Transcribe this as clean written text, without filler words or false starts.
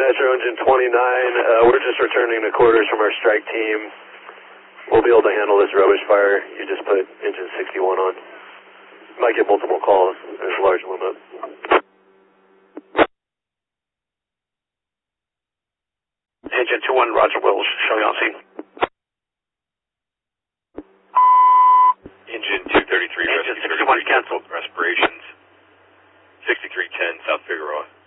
Metro Engine 29, we're just returning to quarters from our strike team. We'll be able to handle this rubbish fire. You just put engine 61 on. Might get multiple calls. There's a large limit. Engine 21, Roger Wills, showing on scene. Engine 233, Engine 61 canceled. Respirations. 6310, South Figueroa.